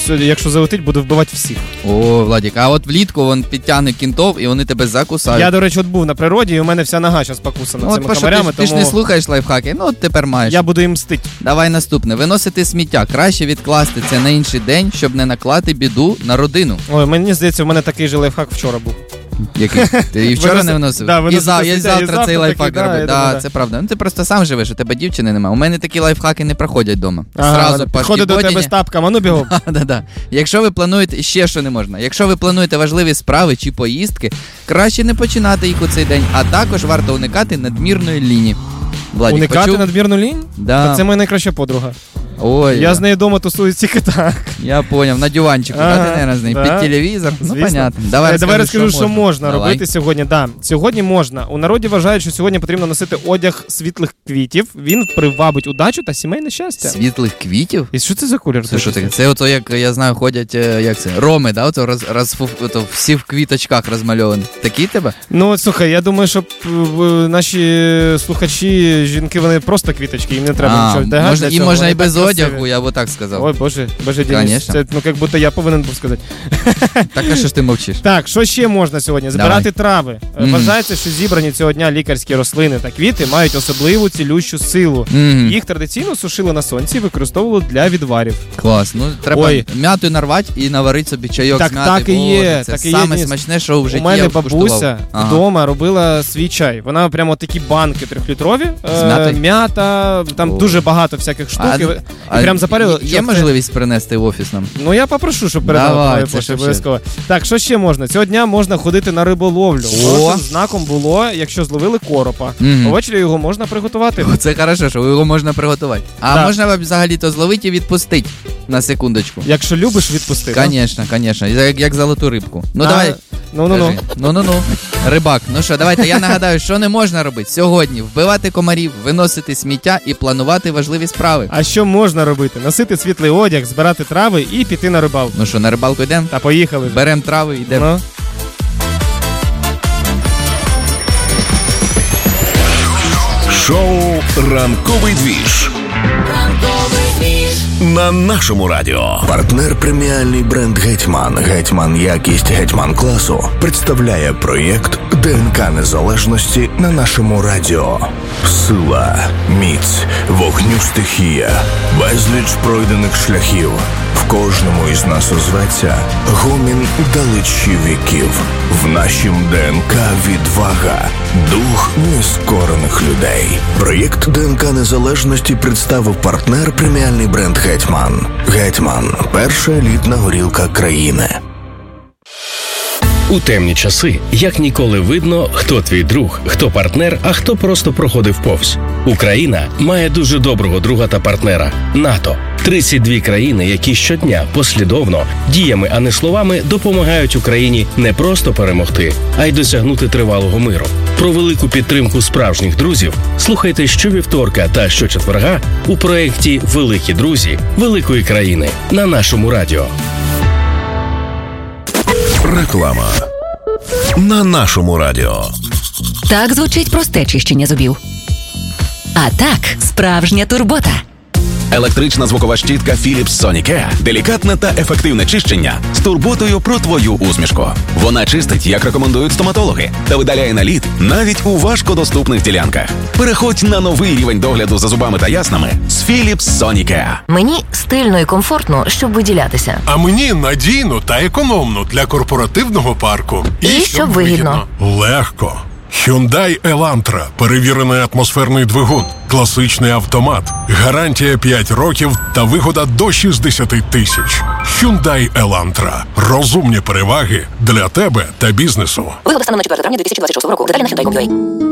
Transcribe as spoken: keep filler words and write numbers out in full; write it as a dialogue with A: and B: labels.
A: якщо залетить, буду вбивати всіх.
B: О, Владик, а от влітку він підтягне кінтов, і вони тебе закусають.
A: Я, до речі, от був на природі, і у мене вся нога зараз покусана
B: ну,
A: цими
B: от,
A: комарями.
B: Ти, тому... ти ж не слухаєш лайфхаки, ну от тепер маєш.
A: Я буду їм мстити.
B: Давай наступне. Виносити сміття. Краще відкласти це на інший день, щоб не наклати біду на родину.
A: Ой, мені здається, у мене такий же лайфхак вчора був.
B: Який? Ти і вчора не виносив?
A: Да,
B: і, за, і завтра,
A: завтра
B: цей лайфхак
A: да,
B: робить. Да, да, це правда. Ну ти просто сам живеш, у тебе дівчини немає. У мене такі лайфхаки не проходять вдома.
A: Ага,
B: Сразу
A: підходить до тебе з тапками, а ну бігом.
B: да, да. Якщо ви плануєте, ще що не можна, якщо ви плануєте важливі справи чи поїздки, краще не починати їх у цей день, а також варто уникати надмірної ліні. Владик,
A: уникати
B: почув?
A: надмірну лінь?
B: Да.
A: Та це моя найкраща подруга.
B: Ой,
A: я з нею вдома тусуюсь тільки так.
B: Я поняв, на диванчику, ага, да, ти, наверное, з нею, да. Під телевізор, ну,
A: звісно.
B: понятно. Давай,
A: Давай розкажу, що можна, можна
B: Давай.
A: робити сьогодні. Да, сьогодні можна. У народі вважають, що сьогодні потрібно носити одяг світлих квітів. Він привабить удачу та сімейне щастя.
B: Світлих квітів?
A: І що це за колір?
B: Це що таке? Це ото, як я знаю, ходять, як це, роми, да? Ото роз, роз, ото всі в квіточках розмальовані. Такі тебе?
A: Ну, слухай, я думаю, що наші слухачі, жінки, вони просто квіточки, їм не треба
B: а,
A: нічого вдягати.
B: Можна, і можна і без одягу, я б так сказав.
A: Ой, боже, боже, Денис, це, ну, як будто я повинен був сказати.
B: Так, а що ж ти мовчиш?
A: Так, що ще можна сьогодні? Збирати Давай. трави. Mm-hmm. Вважається, що зібрані цього дня лікарські рослини та квіти мають особливу цілющу силу. Mm-hmm. Їх традиційно сушили на сонці і використовували для відварів.
B: Клас, ну треба Ой. м'яту нарвати і наварити собі чайок
A: так,
B: з м'яти.
A: Так і є.
B: Це
A: так і
B: саме
A: є,
B: смачне, що в житті
A: у мене
B: я
A: бабуся
B: ага.
A: вдома робила свій чай. Вона прямо такі банки трьохлітрові,
B: е,
A: м'ята, там О. дуже багато всяких штук.
B: А,
A: і,
B: а,
A: і прям запарила.
B: Є можливість принести в офіс нам?
A: Ну я попрошу, щоб передали пошти обов'язково. Так, що ще можна? Цього дня можна ходити на риболовлю. Хорошим знаком було, якщо зловили коропа. Mm-hmm. Увечері його можна приготувати.
B: О, це хорошо, що його можна приготувати. А
A: да.
B: можна взагалі-то зловити і відпустити на секундочку.
A: Якщо любиш, відпусти.
B: Звісно, звісно. Як, як золоту рибку. Ну,
A: а,
B: давай.
A: Ну-ну-ну.
B: Ну-ну-ну. Рибак. Ну що, давайте, я нагадаю, що не можна робити сьогодні. Вбивати комарів, виносити сміття і планувати важливі справи.
A: А що можна робити? Носити світлий одяг, збирати трави і піти на рибалку.
B: Ну що, на рибалку йдемо?
A: Та поїхали.
B: Беремо трави, йдемо.
A: Ну.
C: Шоу «Ранковий двіж» на нашому радіо. Партнер преміальний бренд «Гетьман». «Гетьман» якість «Гетьман» класу представляє проєкт ДНК Незалежності на нашому радіо. Сила, міць, вогню стихія, безліч пройдених шляхів. В кожному із нас озветься гомін далечі віків. В нашім ДНК відвага, дух нескорених людей. Проєкт ДНК Незалежності представив партнер преміальний бренд «Гетьман». «Гетьман» – перша елітна горілка країни.
D: У темні часи як ніколи видно, хто твій друг, хто партнер, а хто просто проходив повз. Україна має дуже доброго друга та партнера – НАТО. тридцять дві країни, які щодня послідовно, діями, а не словами, допомагають Україні не просто перемогти, а й досягнути тривалого миру. Про велику підтримку справжніх друзів слухайте щовівторка та щочетверга у проєкті «Великі друзі великої країни» на нашому радіо.
C: Реклама на нашому радіо.
E: Так звучить просте чищення зубів. А так, справжня турбота.
F: Електрична звукова щітка Philips Sonicare – делікатне та ефективне чищення з турботою про твою усмішку. Вона чистить, як рекомендують стоматологи, та видаляє наліт навіть у важкодоступних ділянках. Переходь на новий рівень догляду за зубами та яснами з Philips Sonicare.
E: Мені стильно і комфортно, щоб виділятися.
G: А мені надійно та економно для корпоративного парку.
E: І, і щоб, щоб вигідно.
G: Легко. Hyundai Elantra – перевірений атмосферний двигун, класичний автомат, гарантія п'ять років та вигода до шістдесят тисяч. Hyundai Elantra – розумні переваги для тебе та бізнесу.
E: Вигода станом на четверте травня дві тисячі двадцять шостого року. Деталі на hyundai крапка com крапка ua.